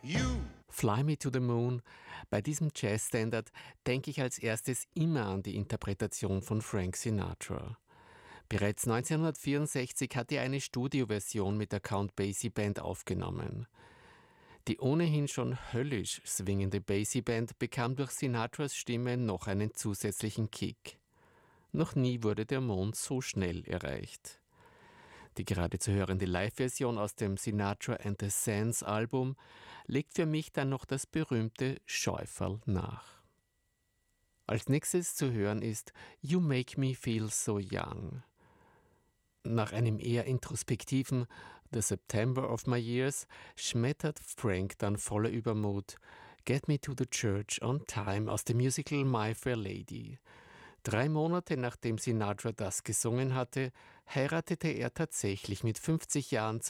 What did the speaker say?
You. Fly Me to the Moon. Bei diesem Jazzstandard denke ich als erstes immer an die Interpretation von Frank Sinatra. Bereits 1964 hat er eine Studioversion mit der Count Basie Band aufgenommen. Die ohnehin schon höllisch swingende Basie Band bekam durch Sinatras Stimme noch einen zusätzlichen Kick. Noch nie wurde der Mond so schnell erreicht. Die gerade zu hörende Live-Version aus dem Sinatra and the Sands Album legt für mich dann noch das berühmte Schäuferl nach. Als nächstes zu hören ist You Make Me Feel So Young. Nach einem eher introspektiven The September of My Years schmettert Frank dann voller Übermut Get Me to the Church on Time aus dem Musical My Fair Lady. 3 Monate nachdem Sinatra das gesungen hatte, heiratete er tatsächlich mit 50 Jahren